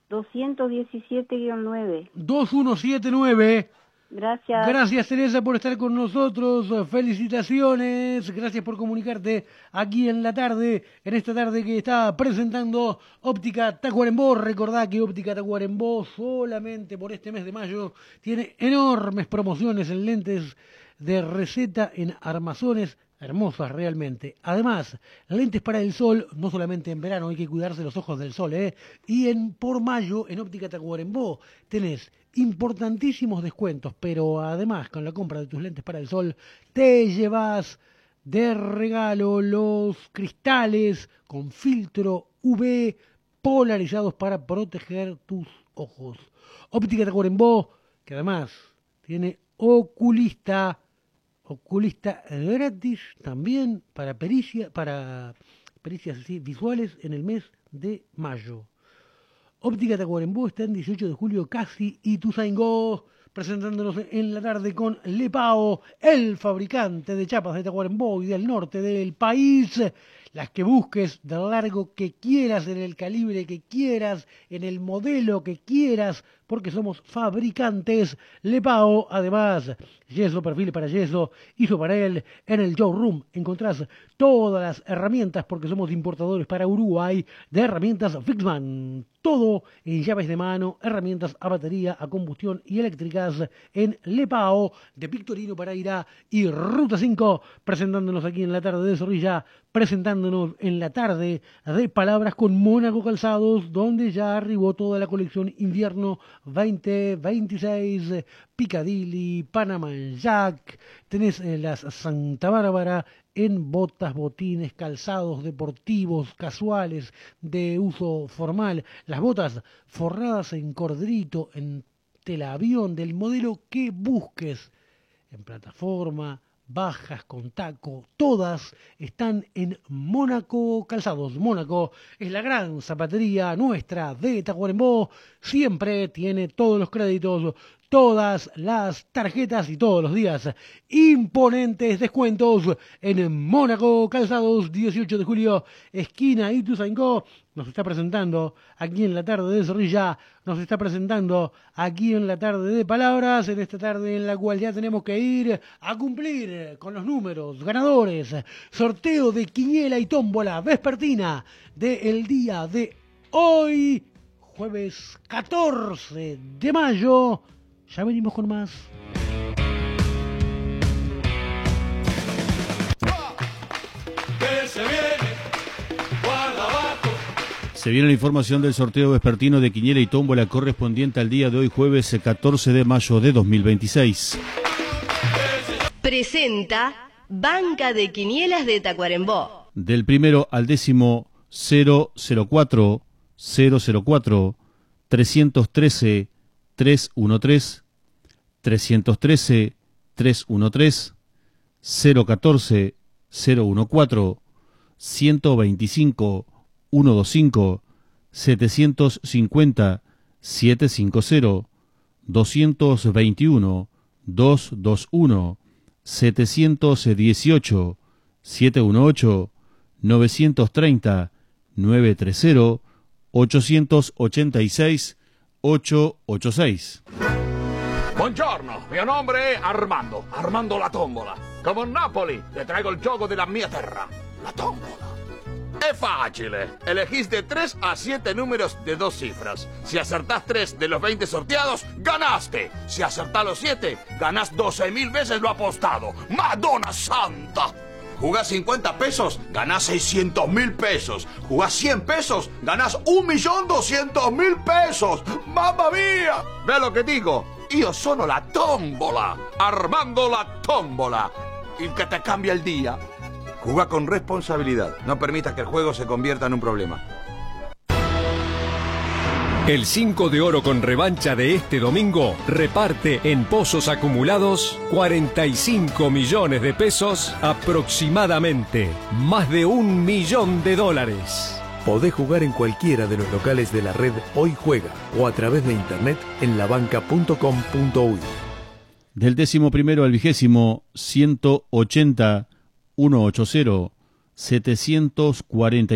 217-9. 2179. Gracias. Gracias, Teresa, por estar con nosotros. Felicitaciones. Gracias por comunicarte aquí en la tarde, en esta tarde que está presentando Óptica Tacuarembó. Recordá que Óptica Tacuarembó solamente por este mes de mayo tiene enormes promociones en lentes de receta en armazones hermosas realmente. Además, lentes para el sol, no solamente en verano, hay que cuidarse los ojos del sol, ¿eh? Y por mayo, en Óptica Tacuarembó, tenés importantísimos descuentos, pero además, con la compra de tus lentes para el sol, te llevas de regalo los cristales con filtro UV polarizados para proteger tus ojos. Óptica Tacuarembó, que además tiene oculista gratis también para pericias visuales en el mes de mayo. Óptica Tacuarembó está en 18 de julio, casi Ituzaingó, presentándonos en la tarde con Lepao, el fabricante de chapas de Tacuarembó y del norte del país. Las que busques, del largo que quieras, en el calibre que quieras, en el modelo que quieras, porque somos fabricantes. Lepao, además, yeso, perfil para yeso, hizo para él. En el showroom encontrás todas las herramientas, porque somos importadores para Uruguay de herramientas Fixman. Todo en llaves de mano, herramientas a batería, a combustión y eléctricas en Lepao, de Victorino Paraíra y Ruta 5, presentándonos aquí en la tarde de Zorrilla, presentándonos en la tarde de Palabras con Mónaco Calzados, donde ya arribó toda la colección invierno 2026, Piccadilly, Panama Jack, tenés las Santa Bárbara en botas, botines, calzados deportivos, casuales, de uso formal, las botas forradas en corderito, en tela avión, del modelo que busques, en plataforma, bajas, con taco, todas están en Mónaco Calzados. Mónaco es la gran zapatería nuestra de Tacuarembó, siempre tiene todos los créditos, todas las tarjetas y todos los días imponentes descuentos en Mónaco Calzados. 18 de julio, esquina Ituzaingó. Nos está presentando aquí en la tarde de Zorrilla, nos está presentando aquí en la tarde de Palabras, en esta tarde en la cual ya tenemos que ir a cumplir con los números ganadores. Sorteo de quiniela y tómbola vespertina del día de hoy, jueves 14 de mayo. Ya venimos con más. Que se viene, guarda abajo. Se viene la información del sorteo vespertino de quiniela y tómbola correspondiente al día de hoy, jueves 14 de mayo de 2026. Presenta Banca de Quinielas de Tacuarembó. Del primero al décimo, 004, 004, 313, 313, 313, 313, 014, 014, 125, 125, 750, 750, 221, 221, 718, 718, 930, 930, 886, 886. Buongiorno, mio nome è Armando la tombola. Come a Napoli, le traigo il gioco della mia terra, la tombola. Es fácil. Elegís de 3 a 7 números de 2 cifras. Si acertás 3 de los 20 sorteados, ganaste. Si acertás los 7, ganás 12.000 veces lo apostado. ¡Madonna Santa! Jugás 50 pesos, ganás 600.000 pesos. Jugás 100 pesos, ganás 1.200.000 pesos. ¡Mamma mía! ¿Ve lo que digo? Io sono la tombola. Armando la tombola. El que te cambia el día. Juega con responsabilidad. No permitas que el juego se convierta en un problema. El 5 de oro con revancha de este domingo reparte en pozos acumulados 45 millones de pesos aproximadamente. Más de $1.000.000. Podés jugar en cualquiera de los locales de la red Hoy Juega o a través de internet en labanca.com.uy. Del 11º al 20º, 180, 180, 740.